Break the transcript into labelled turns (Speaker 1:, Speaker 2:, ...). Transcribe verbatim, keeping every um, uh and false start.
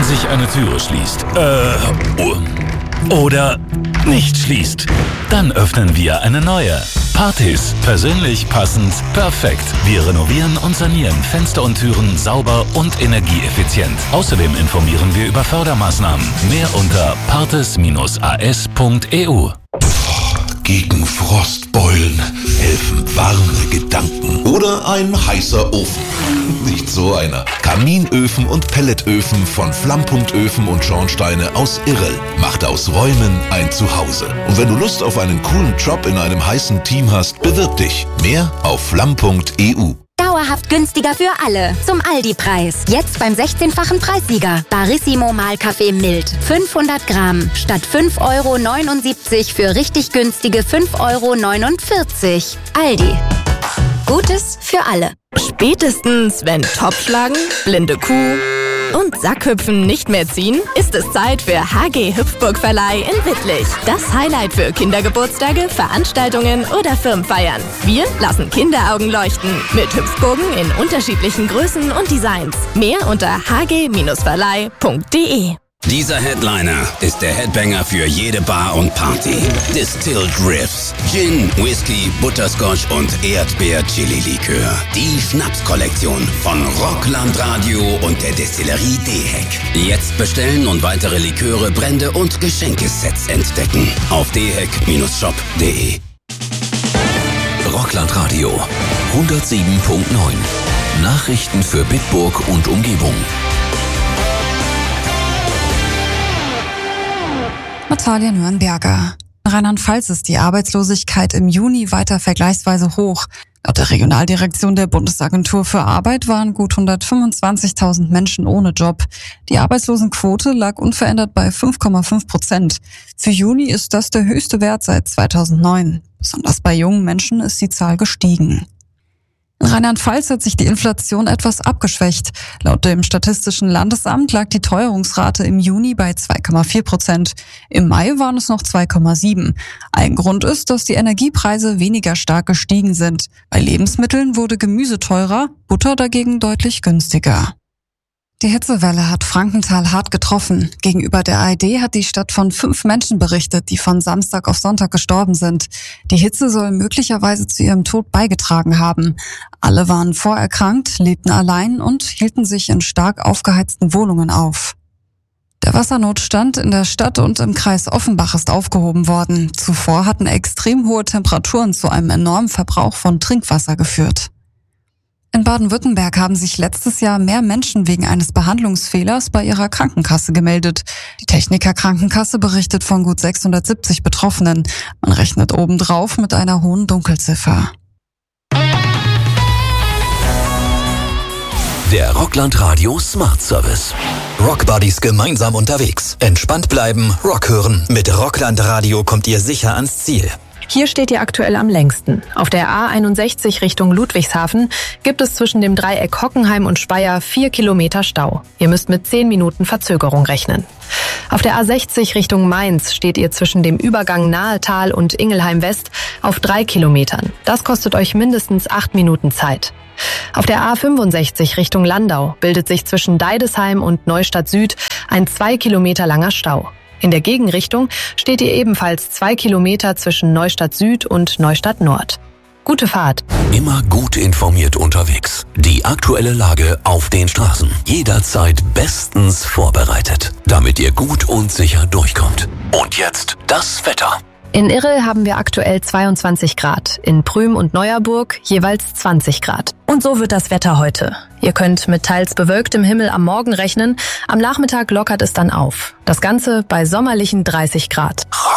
Speaker 1: sich eine Türe schließt, äh, oder nicht schließt, dann öffnen wir eine neue. Partys. Persönlich, passend, perfekt. Wir renovieren und sanieren Fenster und Türen sauber und energieeffizient. Außerdem informieren wir über Fördermaßnahmen. Mehr unter partes Bindestrich a s punkt e u.
Speaker 2: Gegen Frostbeulen helfen warme Gedanken. Oder ein heißer Ofen. Nicht so einer. Kaminöfen und Pelletöfen von Flammpunktöfen und Schornsteine aus Irrel. Macht aus Räumen ein Zuhause. Und wenn du Lust auf einen coolen Job in einem heißen Team hast, bewirb dich. Mehr auf flamm punkt e u.
Speaker 3: Dauerhaft günstiger für alle. Zum Aldi-Preis. Jetzt beim sechzehnfachen Preissieger. Barissimo Mahlkaffee mild. fünfhundert Gramm. Statt fünf Euro neunundsiebzig für richtig günstige fünf Euro neunundvierzig. Aldi. Gutes für alle.
Speaker 4: Spätestens, wenn Topfschlagen, blinde Kuh und Sackhüpfen nicht mehr ziehen, ist es Zeit für H G Hüpfburg-Verleih in Wittlich. Das Highlight für Kindergeburtstage, Veranstaltungen oder Firmenfeiern. Wir lassen Kinderaugen leuchten mit Hüpfburgen in unterschiedlichen Größen und Designs. Mehr unter h g verleih punkt d e.
Speaker 5: Dieser Headliner ist der Headbanger für jede Bar und Party. Distilled Riffs, Gin, Whisky, Butterscotch und Erdbeer-Chili-Likör. Die Schnapskollektion von Rockland Radio und der Destillerie D-Heck. Jetzt bestellen und weitere Liköre, Brände und Geschenkesets entdecken. Auf d heck shop punkt d e.
Speaker 6: Rockland Radio hundertsieben Punkt neun. Nachrichten für Bitburg und Umgebung.
Speaker 7: Natalia Nürnberger. In Rheinland-Pfalz ist die Arbeitslosigkeit im Juni weiter vergleichsweise hoch. Laut der Regionaldirektion der Bundesagentur für Arbeit waren gut hundertfünfundzwanzigtausend Menschen ohne Job. Die Arbeitslosenquote lag unverändert bei fünf Komma fünf Prozent. Für Juni ist das der höchste Wert seit zweitausendneun. Besonders bei jungen Menschen ist die Zahl gestiegen. In Rheinland-Pfalz hat sich die Inflation etwas abgeschwächt. Laut dem Statistischen Landesamt lag die Teuerungsrate im Juni bei zwei Komma vier Prozent. Im Mai waren es noch zwei Komma sieben. Ein Grund ist, dass die Energiepreise weniger stark gestiegen sind. Bei Lebensmitteln wurde Gemüse teurer, Butter dagegen deutlich günstiger. Die Hitzewelle hat Frankenthal hart getroffen. Gegenüber der A R D hat die Stadt von fünf Menschen berichtet, die von Samstag auf Sonntag gestorben sind. Die Hitze soll möglicherweise zu ihrem Tod beigetragen haben. Alle waren vorerkrankt, lebten allein und hielten sich in stark aufgeheizten Wohnungen auf. Der Wassernotstand in der Stadt und im Kreis Offenbach ist aufgehoben worden. Zuvor hatten extrem hohe Temperaturen zu einem enormen Verbrauch von Trinkwasser geführt. In Baden-Württemberg haben sich letztes Jahr mehr Menschen wegen eines Behandlungsfehlers bei ihrer Krankenkasse gemeldet. Die Techniker Krankenkasse berichtet von gut sechshundertsiebzig Betroffenen. Man rechnet obendrauf mit einer hohen Dunkelziffer.
Speaker 6: Der Rockland Radio Smart Service. Rockbuddies gemeinsam unterwegs. Entspannt bleiben, Rock hören. Mit Rockland Radio kommt ihr sicher ans Ziel.
Speaker 8: Hier steht ihr aktuell am längsten. Auf der A einundsechzig Richtung Ludwigshafen gibt es zwischen dem Dreieck Hockenheim und Speyer vier Kilometer Stau. Ihr müsst mit zehn Minuten Verzögerung rechnen. Auf der A sechzig Richtung Mainz steht ihr zwischen dem Übergang Nahetal und Ingelheim West auf drei Kilometern. Das kostet euch mindestens acht Minuten Zeit. Auf der A fünfundsechzig Richtung Landau bildet sich zwischen Deidesheim und Neustadt Süd ein zwei Kilometer langer Stau. In der Gegenrichtung steht ihr ebenfalls zwei Kilometer zwischen Neustadt Süd und Neustadt Nord. Gute Fahrt.
Speaker 6: Immer gut informiert unterwegs. Die aktuelle Lage auf den Straßen. Jederzeit bestens vorbereitet, damit ihr gut und sicher durchkommt. Und jetzt das Wetter.
Speaker 8: In Irrel haben wir aktuell zweiundzwanzig Grad, in Prüm und Neuerburg jeweils zwanzig Grad. Und so wird das Wetter heute. Ihr könnt mit teils bewölktem Himmel am Morgen rechnen, am Nachmittag lockert es dann auf. Das Ganze bei sommerlichen dreißig Grad.